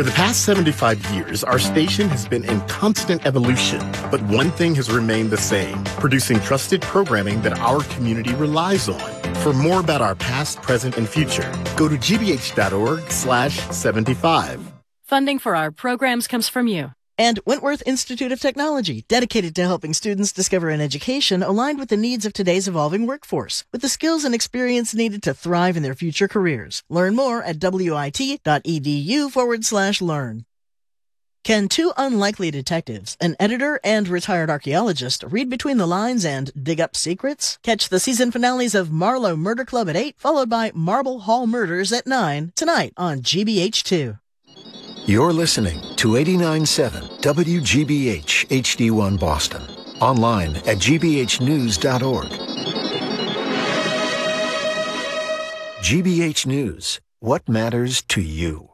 For the past 75 years, our station has been in constant evolution, but one thing has remained the same, producing trusted programming that our community relies on. For more about our past, present, and future, go to gbh.org/75. Funding for our programs comes from you. And Wentworth Institute of Technology, dedicated to helping students discover an education aligned with the needs of today's evolving workforce, with the skills and experience needed to thrive in their future careers. Learn more at wit.edu/learn. Can two unlikely detectives, an editor and retired archaeologist, read between the lines and dig up secrets? Catch the season finales of Marlowe Murder Club at 8, followed by Marble Hall Murders at 9, tonight on GBH2. You're listening to 89.7 WGBH HD1 Boston. Online at gbhnews.org. GBH News. What matters to you?